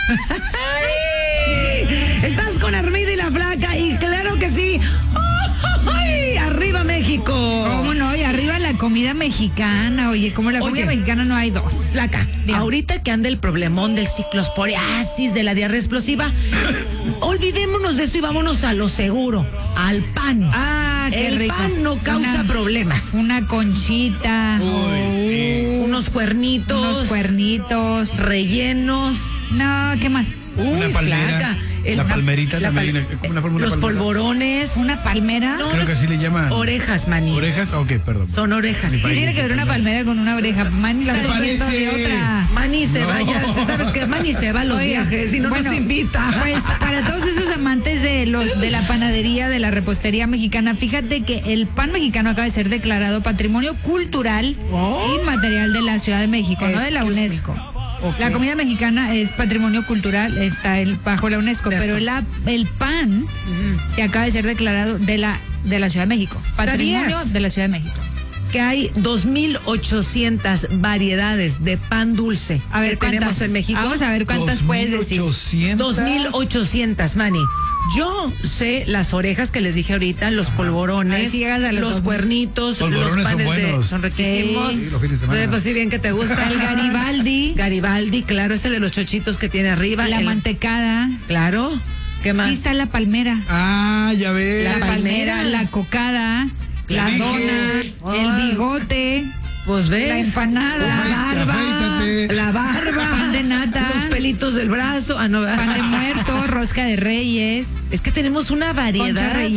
Estás con Armida y la Flaca y claro que sí. ¡Ay! ¡Arriba México! ¿Cómo no? Y arriba la comida mexicana. Oye, como la comida mexicana no hay dos. Flaca, Bien. ahorita que anda el problemón del ciclosporiasis, de la diarrea explosiva, olvidémonos de eso y vámonos a lo seguro, al pan. Ah, qué el rico. pan no causa problemas. Una conchita. Unos cuernitos. Unos cuernitos. Rellenos. No, ¿qué más? Uy, Una palmera. Flaca. La palmerita también. Como una forma de Los palmera. polvorones. ¿Una palmera? No, Creo que así le llaman. Orejas, maní. ¿Orejas? Ok, perdón. Son orejas. Mi ¿Qué país tiene que dice ver una palmera con una oreja? Mani la Se está diciendo de parece. otra. Mani se va, ya, tú sabes que Mani se va a los Oye, viajes y no bueno, nos invita. Pues para todos esos amantes de la panadería, de la repostería mexicana, fíjate que el pan mexicano acaba de ser declarado Patrimonio Cultural Inmaterial de la Ciudad de México, no de la Excuse me. UNESCO. La comida mexicana es patrimonio cultural, está bajo la UNESCO, pero el pan se acaba de ser declarado de la Ciudad de México. Patrimonio ¿Sabías? de la Ciudad de México. Que hay 2,800 variedades de pan dulce A ver, que tenemos ¿cuántas? en México. Vamos a ver cuántas puedes decir. 2,800, Mani. Yo sé las orejas que les dije ahorita, los A ver polvorones, si llegas a los los 2,000. cuernitos, los Polvorones son panes buenos. son riquísimos. Sí, los fines de semana. Pues sí, bien que te gusta. El Garibaldi, Garibaldi, claro, ese de los chochitos que tiene arriba. la mantecada. Claro. ¿Qué más? Sí está la palmera. Ah, ya ves. La palmera, palmera. la cocada, la dije. dona, el Ay. bigote, Pues ves. la empanada, La barba. Afeítate. La barba. Pan de nata. Los pelitos del brazo. Ah, no, pan de muerto, rosca de reyes. es que tenemos una Concha variedad. rellena.